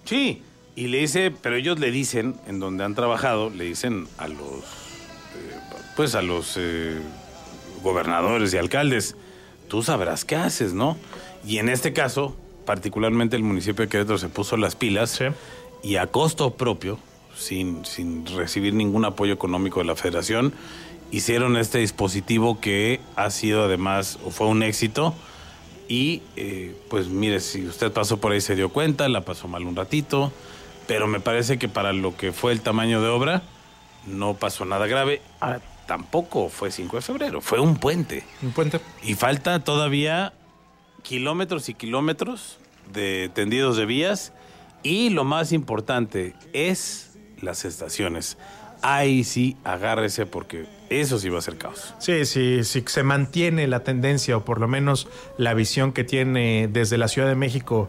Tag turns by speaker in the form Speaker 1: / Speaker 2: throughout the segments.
Speaker 1: Sí, y le dice, pero ellos le dicen, en donde han trabajado, le dicen a los gobernadores y alcaldes, tú sabrás qué haces, ¿no? Y en este caso, particularmente el municipio de Querétaro se puso las pilas,
Speaker 2: Sí.
Speaker 1: y a costo propio, sin recibir ningún apoyo económico de la federación, hicieron este dispositivo que ha sido además, o fue un éxito. Y pues mire, si usted pasó por ahí se dio cuenta, la pasó mal un ratito, pero me parece que para lo que fue el tamaño de obra, no pasó nada grave. Ahora, tampoco fue 5 de febrero, fue un puente.
Speaker 2: Un puente.
Speaker 1: Y falta todavía kilómetros y kilómetros de tendidos de vías. Y lo más importante es las estaciones. Ahí sí, agárrese porque eso sí va a ser caos.
Speaker 2: Sí, se mantiene la tendencia o por lo menos la visión que tiene desde la Ciudad de México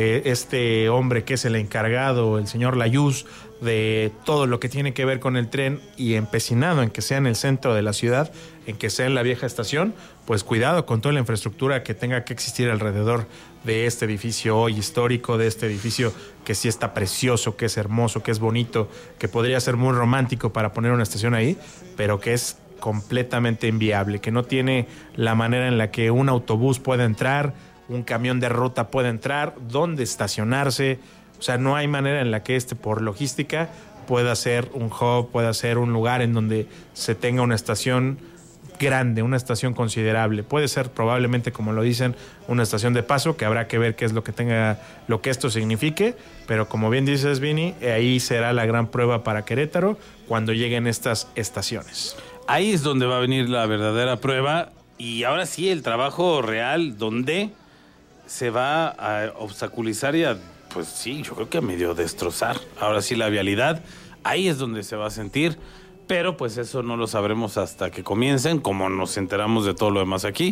Speaker 2: este hombre que es el encargado, el señor Layuz, de todo lo que tiene que ver con el tren y empecinado en que sea en el centro de la ciudad, en que sea en la vieja estación, pues cuidado con toda la infraestructura que tenga que existir alrededor de este edificio hoy histórico, de este edificio que sí está precioso, que es hermoso, que es bonito, que podría ser muy romántico para poner una estación ahí, pero que es completamente inviable, que no tiene la manera en la que un autobús pueda entrar, un camión de ruta pueda entrar, dónde estacionarse. O sea, no hay manera en la que por logística, pueda ser un hub, pueda ser un lugar en donde se tenga una estación grande, una estación considerable. Puede ser probablemente, como lo dicen, una estación de paso, que habrá que ver qué es lo que esto signifique, pero como bien dices, Vini, ahí será la gran prueba para Querétaro cuando lleguen estas estaciones.
Speaker 1: Ahí es donde va a venir la verdadera prueba y ahora sí el trabajo real donde se va a obstaculizar y a, pues sí, yo creo que a medio destrozar. Ahora sí la vialidad, ahí es donde se va a sentir, pero pues eso no lo sabremos hasta que comiencen, como nos enteramos de todo lo demás aquí.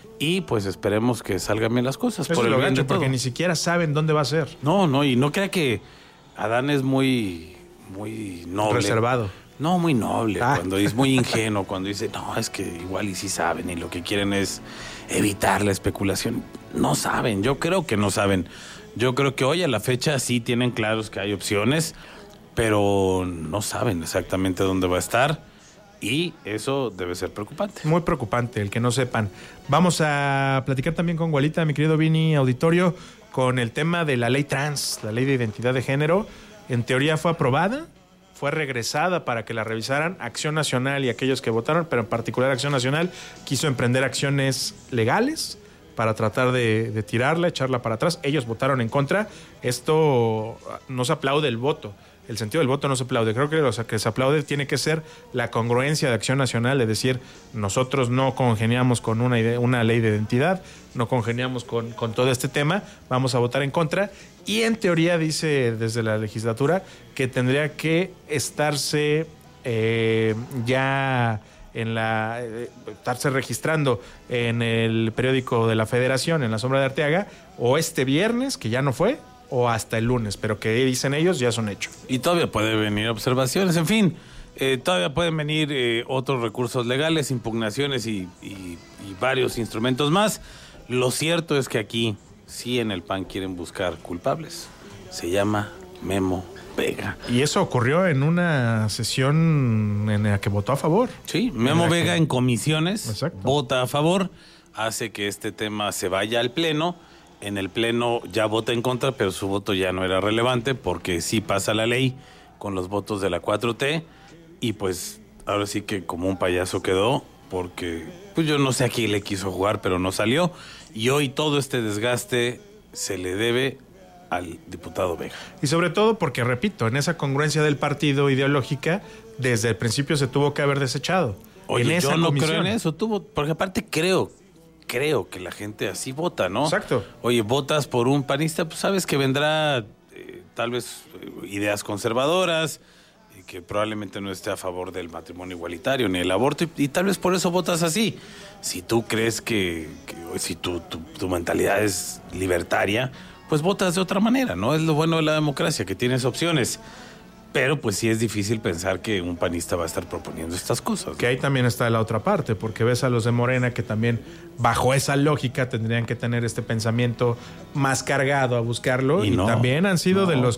Speaker 1: Y pues esperemos que salgan bien las cosas.
Speaker 2: Eso
Speaker 1: por
Speaker 2: es
Speaker 1: el
Speaker 2: lo
Speaker 1: bien
Speaker 2: gacho,
Speaker 1: de todo.
Speaker 2: porque ni siquiera saben dónde va a ser.
Speaker 1: No, y no crea que Adán es muy noble.
Speaker 2: Reservado.
Speaker 1: No, muy noble, cuando es muy ingenuo, cuando dice, no, es que igual y sí saben y lo que quieren es evitar la especulación. No saben, yo creo que no saben. Yo creo que hoy a la fecha sí tienen claros que hay opciones, pero no saben exactamente dónde va a estar y eso debe ser preocupante.
Speaker 2: Muy preocupante el que no sepan. Vamos a platicar también con Gualita, mi querido Vini Auditorio, con el tema de la ley trans, la ley de identidad de género. En teoría fue aprobada, fue regresada para que la revisaran Acción Nacional y aquellos que votaron, pero en particular Acción Nacional quiso emprender acciones legales para tratar de tirarla, echarla para atrás. Ellos votaron en contra. Esto no se aplaude el voto. El sentido del voto no se aplaude. Creo que lo que se aplaude tiene que ser la congruencia de Acción Nacional, de decir, nosotros no congeniamos con una ley de identidad, no congeniamos con todo este tema, vamos a votar en contra. Y en teoría dice desde la legislatura que tendría que estarse estarse registrando en el periódico de la Federación, en la Sombra de Arteaga, o este viernes, que ya no fue, o hasta el lunes, pero que dicen ellos ya son hechos.
Speaker 1: Y todavía puede venir observaciones, en fin, todavía pueden venir otros recursos legales, impugnaciones y varios instrumentos más. Lo cierto es que aquí, sí en el PAN quieren buscar culpables. Se llama Memo Vega.
Speaker 2: Y eso ocurrió en una sesión en la que votó a favor.
Speaker 1: Sí, Memo Vega en comisiones.
Speaker 2: Exacto.
Speaker 1: Vota a favor, hace que este tema se vaya al Pleno. En el Pleno ya vota en contra, pero su voto ya no era relevante porque sí pasa la ley con los votos de la 4T y pues ahora sí que como un payaso quedó porque pues yo no sé a quién le quiso jugar, pero no salió y hoy todo este desgaste se le debe al diputado Vega.
Speaker 2: Y sobre todo porque, repito, en esa congruencia del partido ideológica, desde el principio se tuvo que haber desechado.
Speaker 1: Oye,
Speaker 2: en esa
Speaker 1: yo no
Speaker 2: comisión.
Speaker 1: creo en eso, porque aparte creo que la gente así vota, ¿no?
Speaker 2: Exacto.
Speaker 1: Oye, votas por un panista, pues sabes que vendrá tal vez ideas conservadoras, que probablemente no esté a favor del matrimonio igualitario ni el aborto, y tal vez por eso votas así. Si tú crees que si tu mentalidad es libertaria, pues votas de otra manera, ¿no? Es lo bueno de la democracia, que tienes opciones. Pero pues sí es difícil pensar que un panista va a estar proponiendo estas cosas, ¿no?
Speaker 2: Que ahí también está la otra parte, porque ves a los de Morena que también bajo esa lógica tendrían que tener este pensamiento más cargado a buscarlo y
Speaker 1: no,
Speaker 2: también han sido de los